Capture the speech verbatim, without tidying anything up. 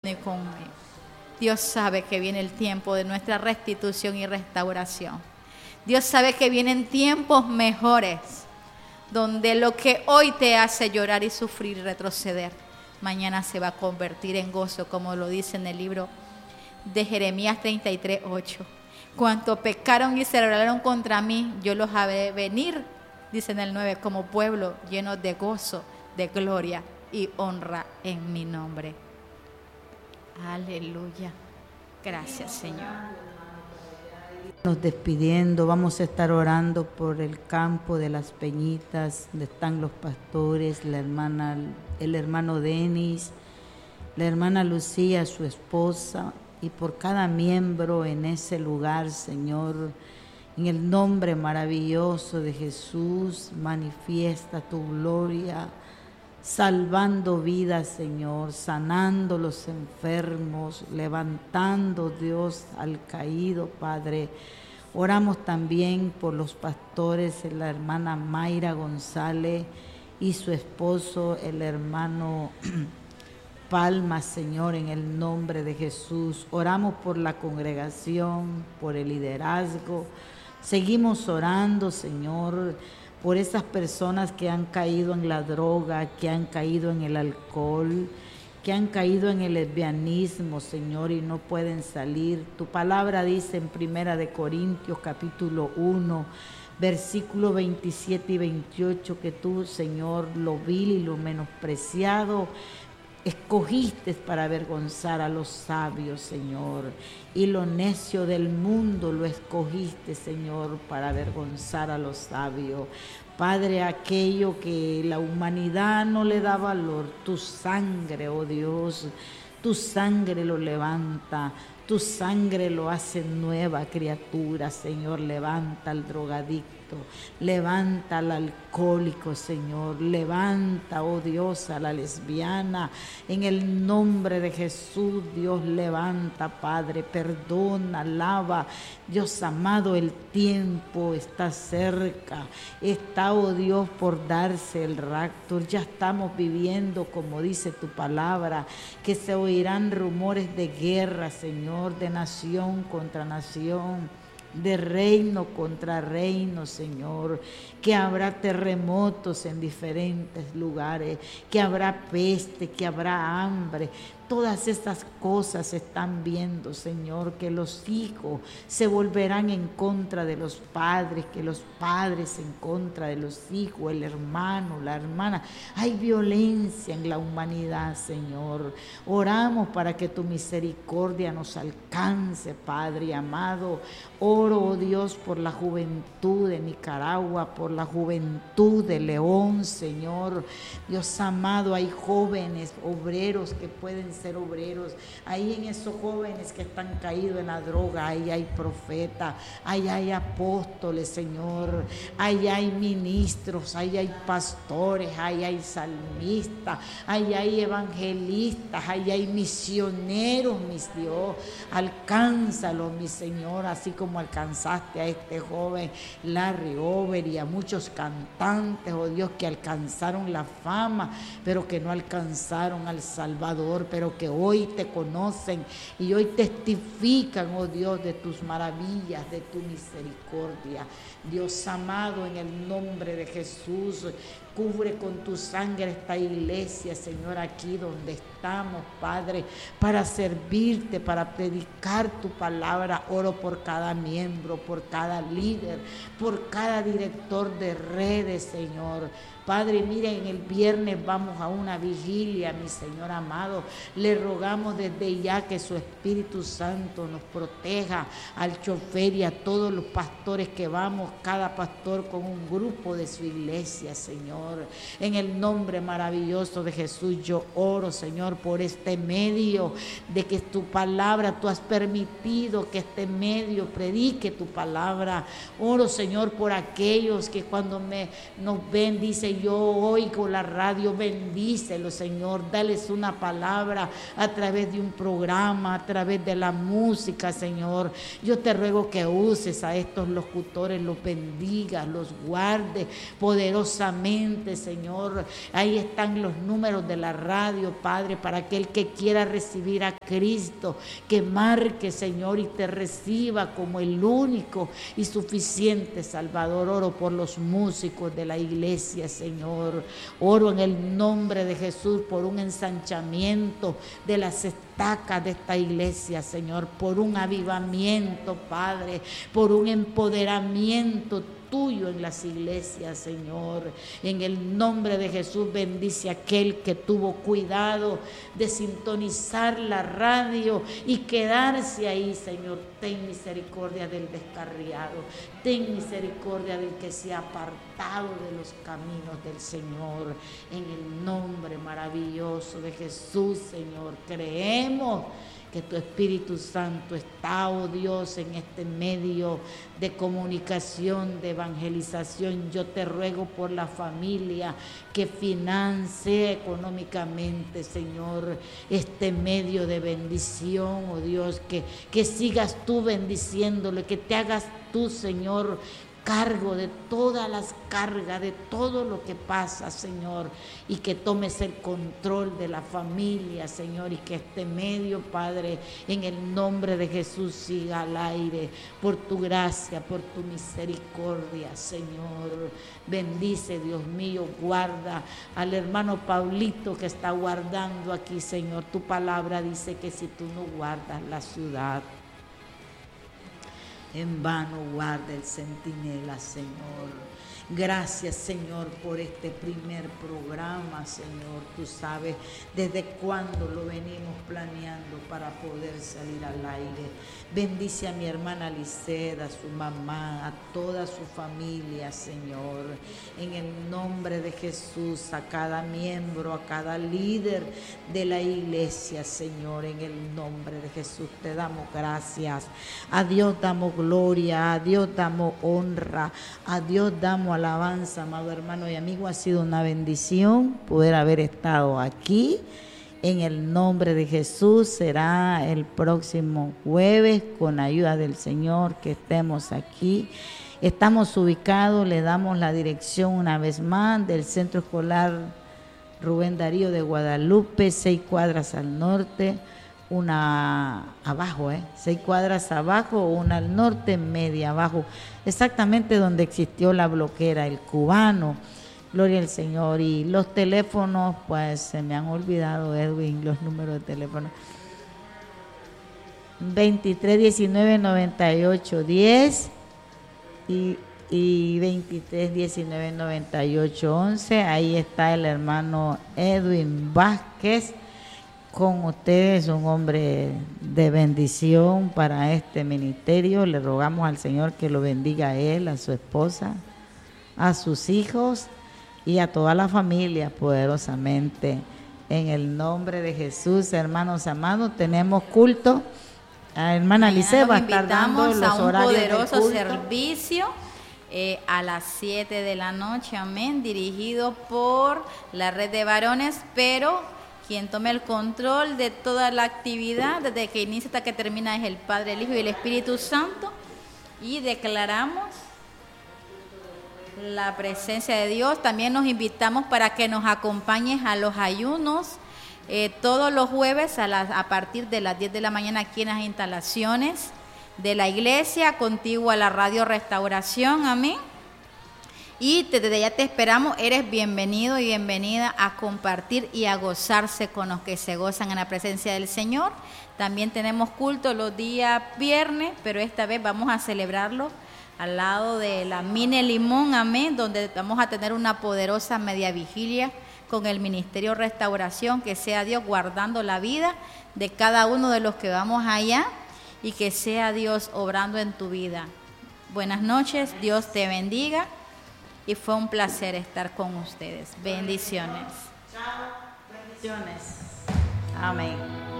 y conmigo. Dios sabe que viene el tiempo de nuestra restitución y restauración. Dios sabe que vienen tiempos mejores, donde lo que hoy te hace llorar y sufrir y retroceder, mañana se va a convertir en gozo, como lo dice en el libro de Jeremías treinta y tres, ocho. Cuanto pecaron y se rebelaron contra mí, yo los haré venir, dice en el nueve, como pueblo lleno de gozo, de gloria y honra en mi nombre. Aleluya. Gracias, Señor. Nos despidiendo, vamos a estar orando por el campo de las Peñitas, donde están los pastores, la hermana, el hermano Denis, la hermana Lucía, su esposa, y por cada miembro en ese lugar, Señor. En el nombre maravilloso de Jesús, manifiesta tu gloria, salvando vidas, Señor, sanando los enfermos, levantando, Dios, al caído, Padre. Oramos también por los pastores, la hermana Mayra González y su esposo, el hermano Palma, Señor, en el nombre de Jesús. Oramos por la congregación, por el liderazgo. Seguimos orando, Señor, por esas personas que han caído en la droga, que han caído en el alcohol, que han caído en el lesbianismo, Señor, y no pueden salir. Tu palabra dice en Primera de Corintios, capítulo uno, versículo veintisiete y veintiocho, que tú, Señor, lo vil y lo menospreciado escogiste para avergonzar a los sabios, Señor, y lo necio del mundo lo escogiste, Señor, para avergonzar a los sabios. Padre, aquello que la humanidad no le da valor, tu sangre, oh Dios, tu sangre lo levanta, tu sangre lo hace nueva criatura, Señor. Levanta al drogadicto, levanta al alcohólico, Señor. Levanta, oh Dios, a la lesbiana. En el nombre de Jesús, Dios, levanta, Padre. Perdona, lava. Dios amado, el tiempo está cerca. Está, oh Dios, por darse el rapto. Ya estamos viviendo, como dice tu palabra, que se oirán rumores de guerra, Señor, de nación contra nación, de reino contra reino, Señor, que habrá terremotos en diferentes lugares, que habrá peste, que habrá hambre. Todas estas cosas se están viendo, Señor, que los hijos se volverán en contra de los padres, que los padres en contra de los hijos, el hermano, la hermana. Hay violencia en la humanidad, Señor. Oramos para que tu misericordia nos alcance, Padre amado. Oro, oh Dios, por la juventud de Nicaragua, por la juventud de León, Señor. Dios amado, hay jóvenes, obreros que pueden ser obreros. Ahí en esos jóvenes que están caídos en la droga, ahí hay profetas, ahí hay apóstoles, Señor. Ahí hay ministros, ahí hay pastores, ahí hay salmistas, ahí hay evangelistas, ahí hay misioneros, mis Dios. Alcánzalo, mi Señor, así como alcanzaste a este joven Larry Over y a muchos cantantes, oh Dios, que alcanzaron la fama, pero que no alcanzaron al Salvador, pero que hoy te conocen y hoy testifican, oh Dios, de tus maravillas, de tu misericordia. Dios amado, en el nombre de Jesús, cubre con tu sangre esta iglesia, Señor, aquí donde estamos, Padre, para servirte, para predicar tu palabra. Oro por cada miembro, por cada líder, por cada director de redes, Señor. Padre, miren, el viernes vamos a una vigilia, mi Señor amado. Le rogamos desde ya que su Espíritu Santo nos proteja al chofer y a todos los pastores que vamos, cada pastor con un grupo de su iglesia, Señor. En el nombre maravilloso de Jesús, yo oro, Señor, por este medio, de que tu palabra, tú has permitido que este medio predique tu palabra. Oro, Señor, por aquellos que cuando me, nos ven, dicen, yo oigo la radio, bendícelo, Señor, dales una palabra a través de un programa, a través de la música, Señor. Yo te ruego que uses a estos locutores, los bendigas, los guardes poderosamente, mente, Señor. Ahí están los números de la radio, Padre, para aquel que quiera recibir a Cristo, que marque, Señor, y te reciba como el único y suficiente Salvador. Oro por los músicos de la iglesia, Señor. Oro en el nombre de Jesús por un ensanchamiento de las estacas de esta iglesia, Señor, por un avivamiento, Padre, por un empoderamiento tuyo en las iglesias, Señor. En el nombre de Jesús, bendice a aquel que tuvo cuidado de sintonizar la radio y quedarse ahí, Señor. Ten misericordia del descarriado, ten misericordia del que se ha apartado de los caminos del Señor. En el nombre maravilloso de Jesús, Señor, creemos que tu Espíritu Santo está, oh Dios, en este medio de comunicación, de evangelización. Yo te ruego por la familia que financie económicamente, Señor, este medio de bendición, oh Dios, que, que sigas tú bendiciéndole, que te hagas tú, Señor, cargo de todas las cargas, de todo lo que pasa, Señor, y que tomes el control de la familia, Señor, y que este medio, Padre, en el nombre de Jesús siga al aire, por tu gracia, por tu misericordia, Señor. Bendice, Dios mío, guarda al hermano Paulito que está guardando aquí, Señor. Tu palabra dice que si tú no guardas la ciudad, en vano guarda el centinela, Señor. Gracias, Señor, por este primer programa, Señor. Tú sabes desde cuándo lo venimos planeando para poder salir al aire. Bendice a mi hermana Lisset, a su mamá, a toda su familia, Señor. En el nombre de Jesús, a cada miembro, a cada líder de la iglesia, Señor. En el nombre de Jesús te damos gracias. A Dios damos gloria, a Dios damos honra, a Dios damos alabanza, amado hermano y amigo. Ha sido una bendición poder haber estado aquí. En el nombre de Jesús será el próximo jueves, con ayuda del Señor, que estemos aquí. Estamos ubicados, le damos la dirección una vez más, del Centro Escolar Rubén Darío de Guadalupe, seis cuadras al norte, una abajo, ¿eh? seis cuadras abajo, una al norte, media abajo, exactamente donde existió la bloquera, el Cubano. Gloria al Señor. Y los teléfonos, pues se me han olvidado, Edwin, los números de teléfono. veintitrés diecinueve noventa y ocho diez y, y veintitrés diecinueve noventa y ocho once. Ahí está el hermano Edwin Vázquez con ustedes, un hombre de bendición para este ministerio. Le rogamos al Señor que lo bendiga a él, a su esposa, a sus hijos y a toda la familia poderosamente. En el nombre de Jesús, hermanos amados, tenemos culto. La hermana Lisset va a estar dando los a un horarios poderoso del culto. servicio eh, a las siete de la noche, amén, dirigido por la red de varones, pero quien tome el control de toda la actividad desde que inicia hasta que termina es el Padre, el Hijo y el Espíritu Santo. Y declaramos la presencia de Dios. También nos invitamos para que nos acompañes a los ayunos eh, todos los jueves a, las, a partir de las diez de la mañana aquí en las instalaciones de la iglesia, contigua a la Radio Restauración, amén. Y desde ya te esperamos, eres bienvenido y bienvenida a compartir y a gozarse con los que se gozan en la presencia del Señor. También tenemos culto los días viernes, pero esta vez vamos a celebrarlo al lado de la Mine Limón, amén, donde vamos a tener una poderosa media vigilia con el Ministerio Restauración. Que sea Dios guardando la vida de cada uno de los que vamos allá y que sea Dios obrando en tu vida. Buenas noches, Dios te bendiga y fue un placer estar con ustedes. Bendiciones. Chao, bendiciones. Amén.